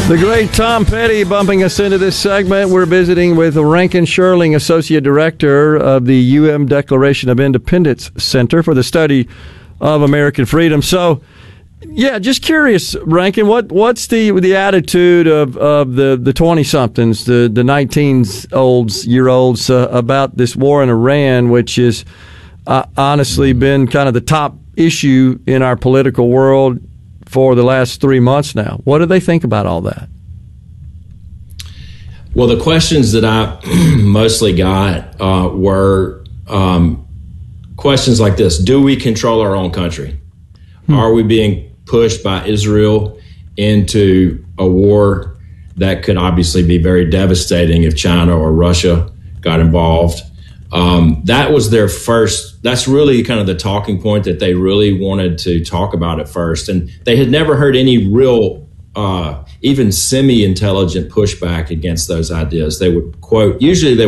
The great Tom Petty bumping us into this segment. We're visiting with Rankin Sherling, Associate Director of the UM Declaration of Independence Center for the Study of American Freedom. So, yeah, just curious, Rankin, what's the attitude of the 20-somethings, the 19-year-olds about this war in Iran, which has honestly been kind of the top issue in our political world for the last 3 months now? What do they think about all that? Well, the questions that I mostly got were questions like this. Do we control our own country? Are we being pushed by Israel into a war that could obviously be very devastating if China or Russia got involved? That was their first, that's really kind of the talking point that they really wanted to talk about at first. And they had never heard any real, even semi-intelligent pushback against those ideas. They would quote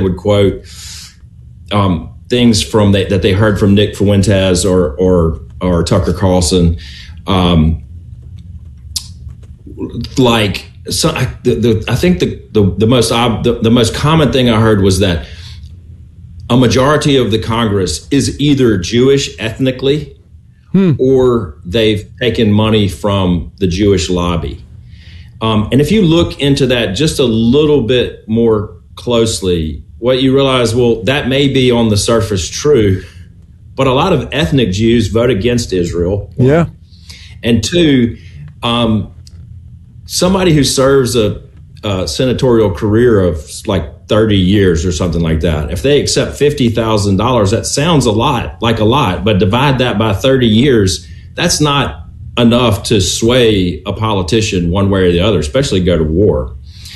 things from that they heard from Nick Fuentes or Tucker Carlson. I think the most common thing I heard was that a majority of the Congress is either Jewish ethnically or they've taken money from the Jewish lobby. And if you look into that just a little bit more closely, what you realize, well, that may be on the surface true, but a lot of ethnic Jews vote against Israel. Yeah. And two, somebody who serves a senatorial career of like 30 years or something like that, if they accept $50,000, that sounds like a lot, but divide that by 30 years, that's not enough to sway a politician one way or the other, especially go to war.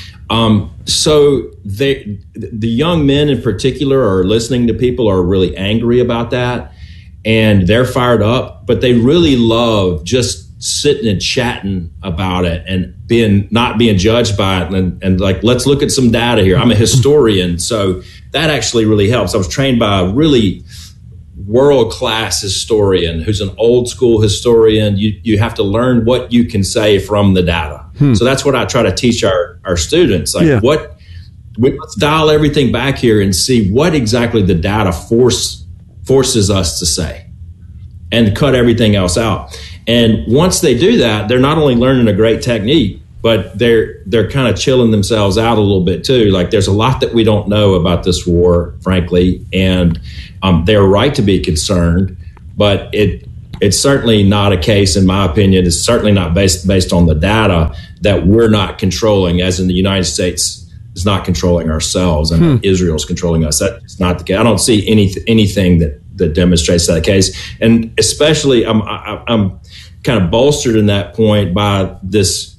So the young men in particular are listening to people are really angry about that, and they're fired up, but they really love just sitting and chatting about it and not being judged by it. And like, let's look at some data here. I'm a historian, so that actually really helps. I was trained by a really world-class historian who's an old school historian. You have to learn what you can say from the data. So that's what I try to teach our students. Like, let's dial everything back here and see what exactly the data forces us to say and cut everything else out. And once they do that, they're not only learning a great technique, but they're kind of chilling themselves out a little bit too. Like, there's a lot that we don't know about this war, frankly, and they're right to be concerned, but it's certainly not a case, in my opinion, it's certainly not based on the data that we're not controlling, as in the United States is not controlling ourselves and Israel's controlling us. That's not the case. I don't see anything that demonstrates that case. And especially I'm kind of bolstered in that point by this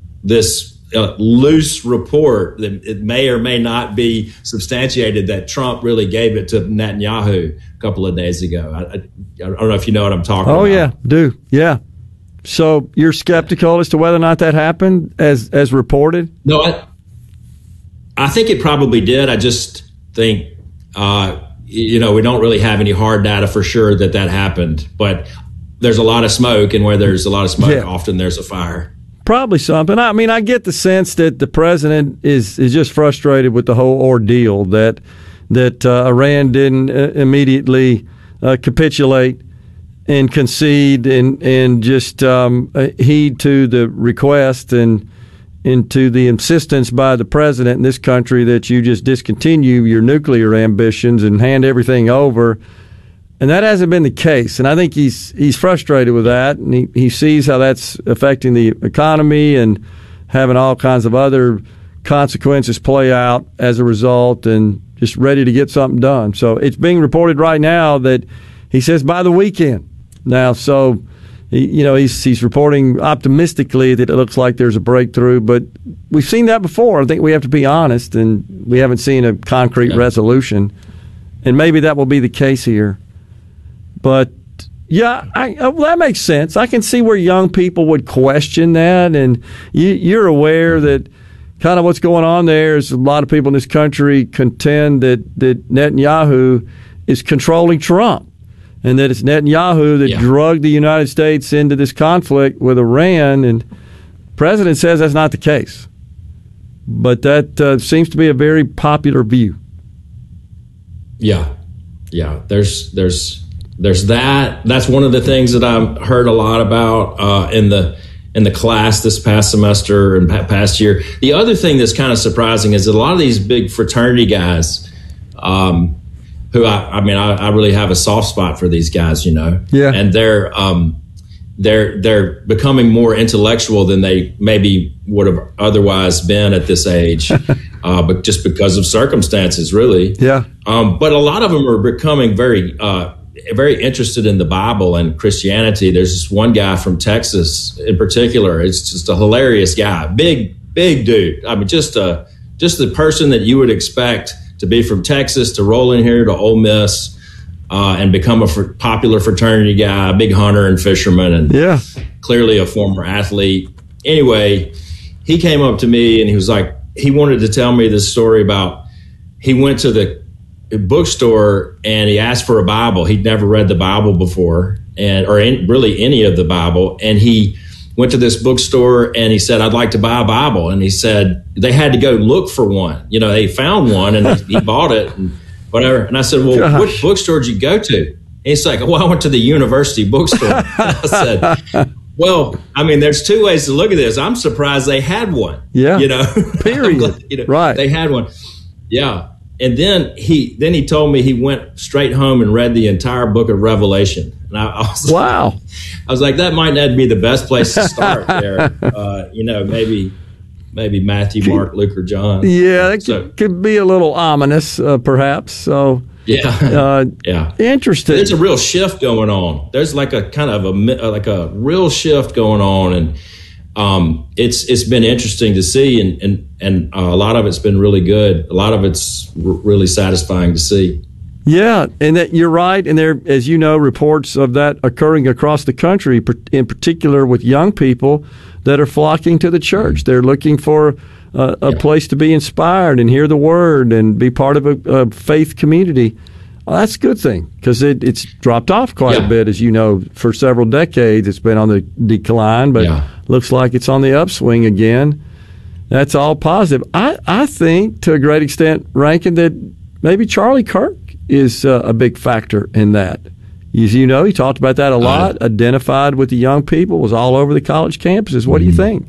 loose report that it may or may not be substantiated that Trump really gave it to Netanyahu a couple of days ago. I don't know if you know what I'm talking about. Oh, yeah, do. Yeah. So you're skeptical as to whether or not that happened as reported? No, I think it probably did. I just think, we don't really have any hard data for sure that happened, but there's a lot of smoke, and where there's a lot of smoke, often there's a fire. Probably something. I mean, I get the sense that the president is just frustrated with the whole ordeal, that Iran didn't immediately capitulate and concede and just heed to the request and to the insistence by the president in this country that you just discontinue your nuclear ambitions and hand everything over. And that hasn't been the case. And I think he's frustrated with that. And he sees how that's affecting the economy and having all kinds of other consequences play out as a result, and just ready to get something done. So it's being reported right now that he says by the weekend. Now, so he's reporting optimistically that it looks like there's a breakthrough, but we've seen that before. I think we have to be honest, and we haven't seen a concrete resolution. And maybe that will be the case here. But, that makes sense. I can see where young people would question that, and you're aware that kind of what's going on there is a lot of people in this country contend that Netanyahu is controlling Trump, and that it's Netanyahu that drugged the United States into this conflict with Iran, and the president says that's not the case. but that seems to be a very popular view. Yeah. There's that. That's one of the things that I've heard a lot about in the class this past semester and past year. The other thing that's kind of surprising is that a lot of these big fraternity guys, who I really have a soft spot for these guys, Yeah. And they're becoming more intellectual than they maybe would have otherwise been at this age, but just because of circumstances, really. Yeah. But a lot of them are becoming very interested in the Bible and Christianity. There's this one guy from Texas in particular. It's just a hilarious guy, big dude. I mean, just the person that you would expect to be from Texas to roll in here to Ole Miss. And become a popular fraternity guy, a big hunter and fisherman, and clearly a former athlete. Anyway, he came up to me and he was like, he wanted to tell me this story about he went to the bookstore and he asked for a Bible. He'd never read the Bible before, really any of the Bible. And he went to this bookstore and he said, I'd like to buy a Bible. And he said they had to go look for one. They found one and he bought it. And whatever. And I said, well, Which bookstore did you go to? And he's like, well, I went to the university bookstore. I said, well, I mean, there's two ways to look at this. I'm surprised they had one. Yeah. Period. Right. They had one. Yeah. And then he told me he went straight home and read the entire book of Revelation. And I was wow. I was like, that might not be the best place to start there. Maybe Matthew, Mark, Luke, or John. Yeah, that could be a little ominous, perhaps. So interesting. There's a real shift going on. There's like a kind of a real shift going on, and it's been interesting to see, and a lot of it's been really good. A lot of it's really satisfying to see. Yeah, and that you're right. And there, as you know, reports of that occurring across the country, in particular with young people that are flocking to the church. They're looking for a place to be inspired and hear the word and be part of a faith community. Well, that's a good thing because it's dropped off quite a bit, as you know, for several decades. It's been on the decline, but looks like it's on the upswing again. That's all positive. I think, to a great extent, Rankin, that maybe Charlie Kirk is a big factor in that. As you know, he talked about that a lot, identified with the young people, was all over the college campuses. What do you think?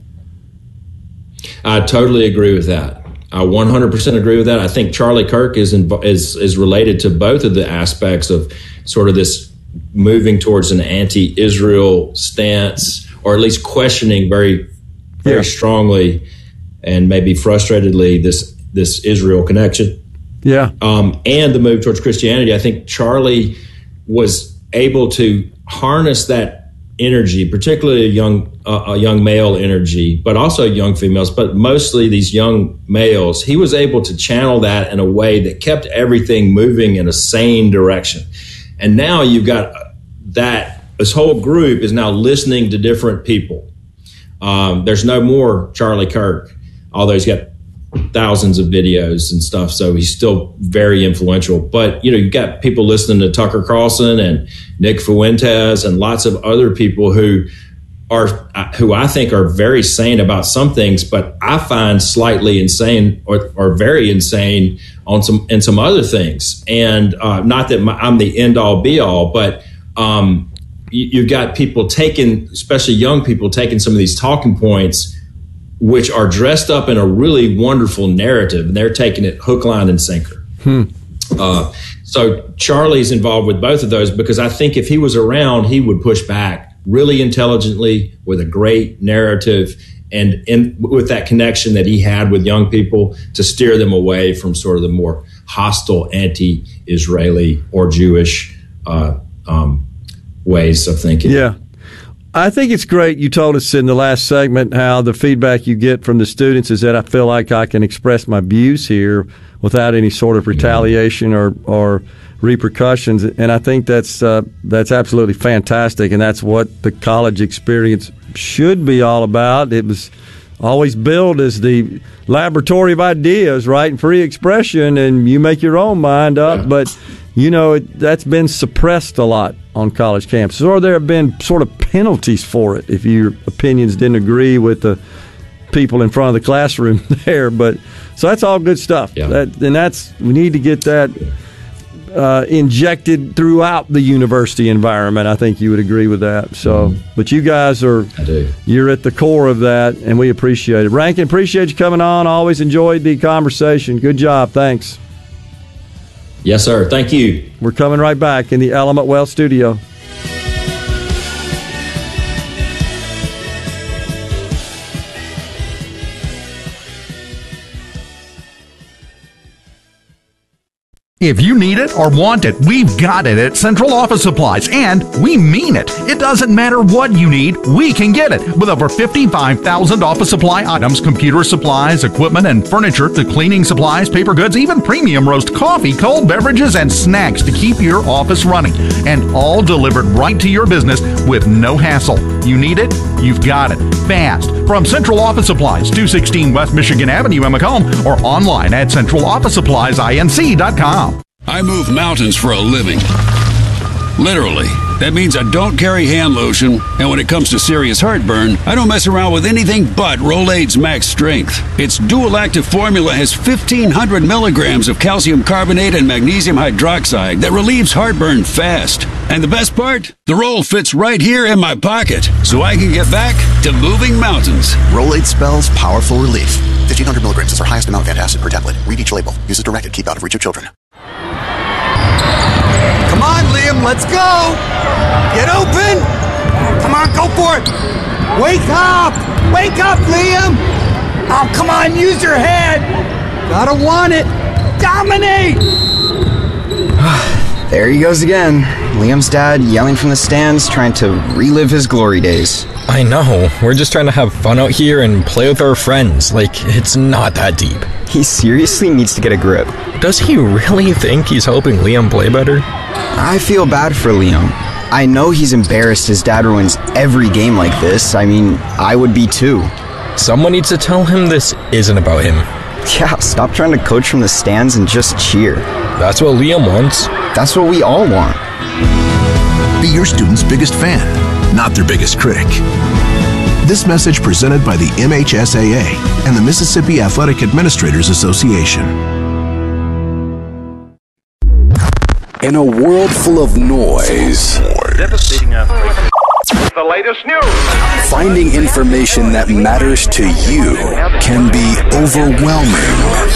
I totally agree with that. I 100% agree with that. I think Charlie Kirk is related to both of the aspects of sort of this moving towards an anti-Israel stance, or at least questioning very strongly and maybe frustratedly this Israel connection. Yeah. And the move towards Christianity. I think Charlie was able to harness that energy, particularly a young male energy, but also young females, but mostly these young males. He was able to channel that in a way that kept everything moving in a sane direction. And now you've got this whole group is now listening to different people. There's no more Charlie Kirk, although he's got thousands of videos and stuff, so he's still very influential. But you've got people listening to Tucker Carlson and Nick Fuentes and lots of other people who I think are very sane about some things, but I find slightly insane or very insane in some other things. And not that I'm the end all be all, but you've got people especially young people, taking some of these talking points, which are dressed up in a really wonderful narrative, and they're taking it hook, line, and sinker. So Charlie's involved with both of those, because I think if he was around, he would push back really intelligently with a great narrative and with that connection that he had with young people to steer them away from sort of the more hostile anti-Israeli or Jewish ways of thinking. Yeah. I think it's great. You told us in the last segment how the feedback you get from the students is that I feel like I can express my views here without any sort of retaliation or repercussions. And I think that's absolutely fantastic. And that's what the college experience should be all about. It was always billed as the laboratory of ideas, right? And free expression, and you make your own mind up. Yeah. But, that's been suppressed a lot on college campuses, or there have been sort of penalties for it if your opinions didn't agree with the people in front of the classroom there. But so that's all good stuff. Yeah. We need to get that injected throughout the university environment. I think you would agree with that. So, but you guys you're at the core of that, and we appreciate it. Rankin, appreciate you coming on. Always enjoyed the conversation. Good job. Thanks. Yes, sir. Thank you. We're coming right back in the Element Wealth studio. If you need it or want it, we've got it at Central Office Supplies, and we mean it. It doesn't matter what you need, we can get it. With over 55,000 office supply items, computer supplies, equipment, and furniture, to cleaning supplies, paper goods, even premium roast coffee, cold beverages, and snacks to keep your office running. And all delivered right to your business with no hassle. You need it, you've got it. Fast. From Central Office Supplies, 216 West Michigan Avenue in Macomb, or online at centralofficesuppliesinc.com. I move mountains for a living. Literally. That means I don't carry hand lotion, and when it comes to serious heartburn, I don't mess around with anything but Rolaids Max Strength. Its dual-active formula has 1,500 milligrams of calcium carbonate and magnesium hydroxide that relieves heartburn fast. And the best part? The roll fits right here in my pocket, so I can get back to moving mountains. Rolaids spells powerful relief. 1,500 milligrams is our highest amount of antacid per tablet. Read each label. Use as directed. Keep out of reach of children. Come on, Liam, let's go! Get open! Come on, go for it! Wake up! Wake up, Liam! Oh, come on, use your head! Gotta want it! Dominate! There he goes again. Liam's dad yelling from the stands, trying to relive his glory days. I know. We're just trying to have fun out here and play with our friends. Like, it's not that deep. He seriously needs to get a grip. Does he really think he's helping Liam play better? I feel bad for Liam. I know he's embarrassed his dad ruins every game like this. I mean, I would be too. Someone needs to tell him this isn't about him. Yeah, stop trying to coach from the stands and just cheer. That's what Liam wants. That's what we all want. Be your student's biggest fan, not their biggest critic. This message presented by the MHSAA and the Mississippi Athletic Administrators Association. In a world full of noise, devastating earthquake. The latest news. Finding information that matters to you can be overwhelming.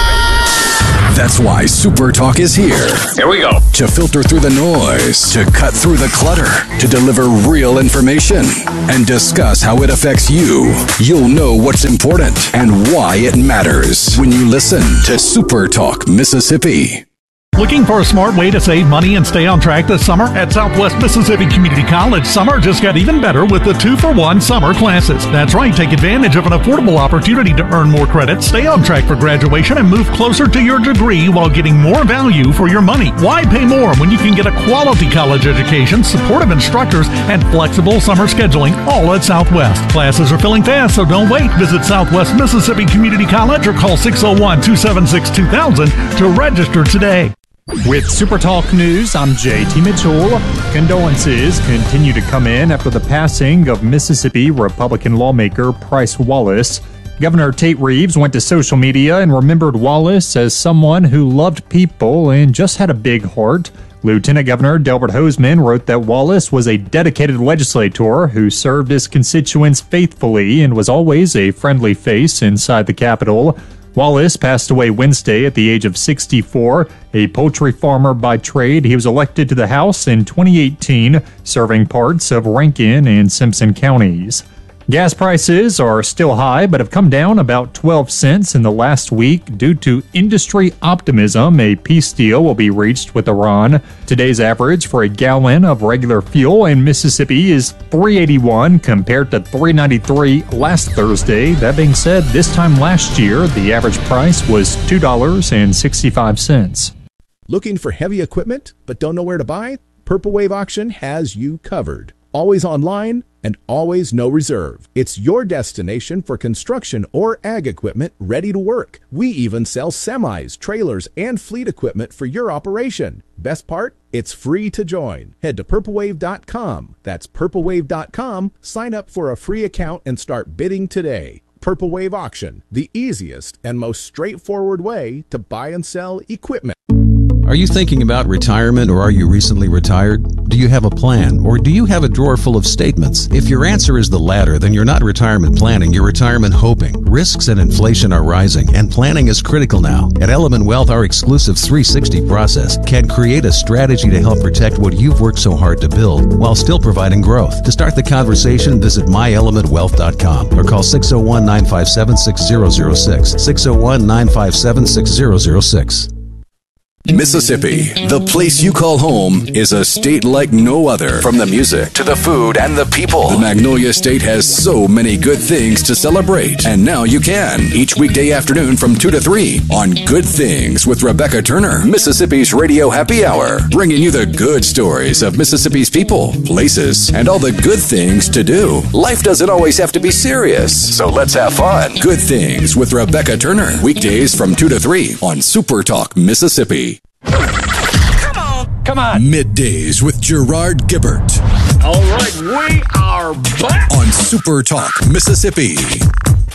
That's why Super Talk is here. Here we go. To filter through the noise, to cut through the clutter, to deliver real information, and discuss how it affects you. You'll know what's important and why it matters when you listen to Super Talk Mississippi. Looking for a smart way to save money and stay on track this summer? At Southwest Mississippi Community College, summer just got even better with the 2-for-1 summer classes. That's right, take advantage of an affordable opportunity to earn more credits, stay on track for graduation, and move closer to your degree while getting more value for your money. Why pay more when you can get a quality college education, supportive instructors, and flexible summer scheduling, all at Southwest? Classes are filling fast, so don't wait. Visit Southwest Mississippi Community College or call 601-276-2000 to register today. With Super Talk News, I'm JT Mitchell. Condolences continue to come in after the passing of Mississippi Republican lawmaker Price Wallace. Governor Tate Reeves went to social media and remembered Wallace as someone who loved people and just had a big heart. Lieutenant Governor Delbert Hosemann wrote that Wallace was a dedicated legislator who served his constituents faithfully and was always a friendly face inside the Capitol. Wallace passed away Wednesday at the age of 64. A poultry farmer by trade, he was elected to the House in 2018, serving parts of Rankin and Simpson counties. Gas prices are still high, but have come down about 12 cents in the last week due to industry optimism. A peace deal will be reached with Iran. Today's average for a gallon of regular fuel in Mississippi is $3.81 compared to $3.93 last Thursday. That being said, this time last year, the average price was $2.65. Looking for heavy equipment but don't know where to buy? Purple Wave Auction has you covered. Always online and always no reserve. It's your destination for construction or ag equipment ready to work. We even sell semis, trailers, and fleet equipment for your operation. Best part? It's free to join. Head to purplewave.com. That's purplewave.com. Sign up for a free account and start bidding today. Purple Wave Auction, the easiest and most straightforward way to buy and sell equipment. Are you thinking about retirement, or are you recently retired? Do you have a plan, or do you have a drawer full of statements? If your answer is the latter, then you're not retirement planning, you're retirement hoping. Risks and inflation are rising, and planning is critical now. At Element Wealth, our exclusive 360 process can create a strategy to help protect what you've worked so hard to build while still providing growth. To start the conversation, visit myelementwealth.com or call 601-957-6006. 601-957-6006. Mississippi, the place you call home, is a state like no other. From the music to the food and the people, the Magnolia State has so many good things to celebrate. And now you can, each weekday afternoon from 2 to 3 on Good Things with Rebecca Turner, Mississippi's Radio Happy Hour, bringing you the good stories of Mississippi's people, places, and all the good things to do. Life doesn't always have to be serious, so let's have fun. Good Things with Rebecca Turner, weekdays from 2 to 3 on Super Talk Mississippi. Come on. Middays with Gerard Gibbert. All right, we are back on Super Talk Mississippi.